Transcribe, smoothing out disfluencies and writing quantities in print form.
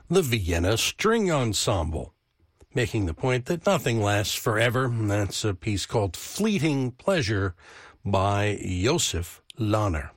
the Vienna String Ensemble, making the point that nothing lasts forever. And that's a piece called Fleeting Pleasure by Joseph Lahner.